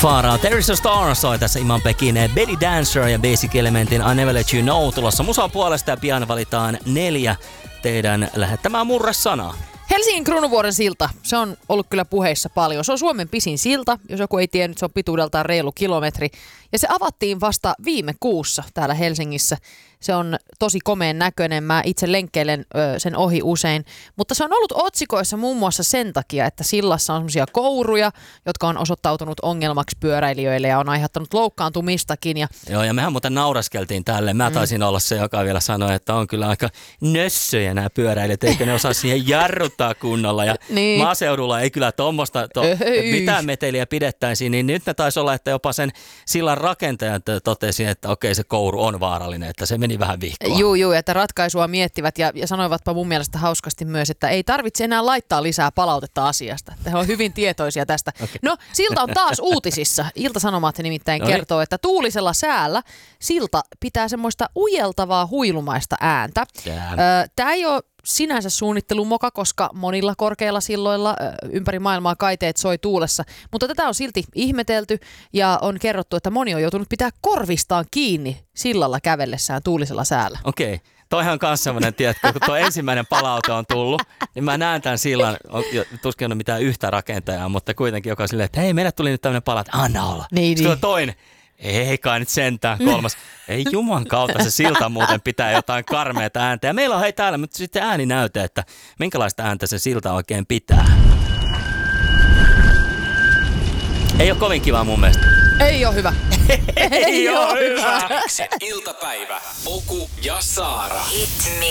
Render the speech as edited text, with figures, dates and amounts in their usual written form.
Farah. There is a Star soi tässä Iman Pekin Belly Dancer ja Basic Elementin I Never Let You Know tulossa musan puolesta ja pian valitaan 4 teidän lähettämään murresanaa. Helsingin Kruunuvuoren silta, se on ollut kyllä puheissa paljon. Se on Suomen pisin silta, jos joku ei tiennyt, se on pituudeltaan reilu kilometri. Ja se avattiin vasta viime kuussa täällä Helsingissä. Se on tosi komeen näköinen, mä itse lenkkeilen sen ohi usein. Mutta se on ollut otsikoissa muun muassa sen takia, että sillassa on semmoisia kouruja, jotka on osoittautunut ongelmaksi pyöräilijöille ja on aiheuttanut loukkaantumistakin. Joo, ja mehän muuten nauraskeltiin tälle. Mä taisin olla se, joka vielä sanoi, että on kyllä aika nössöjä nämä pyöräilijät, eikö ne osaa siihen jarruttaa kunnolla. Ja niin. Maaseudulla ei kyllä tuommoista mitään meteliä pidettäisiin, niin nyt ne taisi olla, että jopa sen sillan rakentajat totesi, että okei, se kouru on vaarallinen, että se meni vähän vihkoa. Joo, että ratkaisua miettivät ja sanoivatpa mun mielestä hauskasti myös, että ei tarvitse enää laittaa lisää palautetta asiasta. He on hyvin tietoisia tästä. Okay. No, silta on taas uutisissa. Ilta-Sanomat nimittäin kertoo, että tuulisella säällä silta pitää semmoista ujeltavaa huilumaista ääntä. Tämä ei ole sinänsä suunnittelumoka, koska monilla korkeilla silloilla ympäri maailmaa kaiteet soi tuulessa, mutta tätä on silti ihmetelty ja on kerrottu, että moni on joutunut pitää korvistaan kiinni sillalla kävellessään tuulisella säällä. Okei. Toihan on myös sellainen, tiedätkö, kun tuo ensimmäinen palaute on tullut, niin mä näen tämän sillan, tuskin on mitään yhtä rakentajaa, mutta kuitenkin joka on silleen, että hei, meille tuli nyt tämmöinen palaute, anna olla. Niin. Sitten toinen, ei kai nyt sentään, kolmas. Ei juman kautta, se silta muuten pitää jotain karmeata ääntä. Ja meillä on hei täällä, mutta sitten ääninäyte, että minkälaista ääntä se silta oikein pitää. Ei ole kovin kiva mun mielestä. Ei ole hyvä. Ei ole hyvä. Iltapäivä, Oku ja Saara. Hit